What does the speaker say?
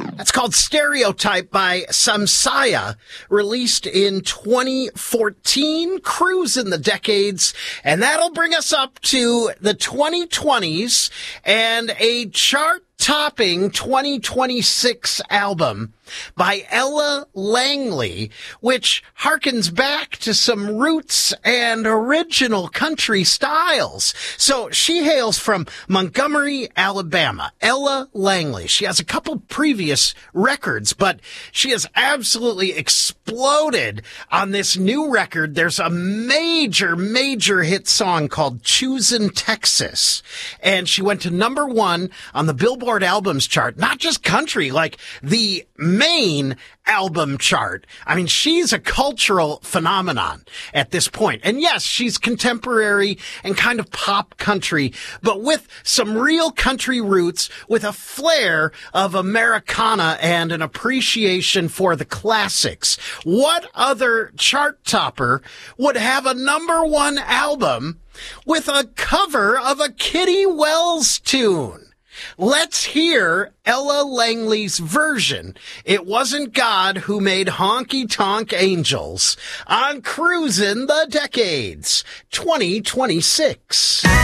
That's called Stereotype by Samsaya, released in 2014, Cruising the Decades, and that'll bring us up to the 2020s and a chart-topping 2026 album by Ella Langley, which harkens back to some roots and original country styles. So she hails from Montgomery, Alabama. Ella Langley. She has a couple previous records, but she has absolutely exploded on this new record. There's a major hit song called Choosin' Texas, and she went to number 1 on the Billboard albums chart. Not just country, like the main album chart. I mean, she's a cultural phenomenon at this point. And yes, she's contemporary and kind of pop country, but with some real country roots, with a flair of Americana and an appreciation for the classics. What other chart topper would have a number 1 album with a cover of a Kitty Wells tune? Let's hear Ella Langley's version. It wasn't God who made honky-tonk angels on Cruising the Decades 2026.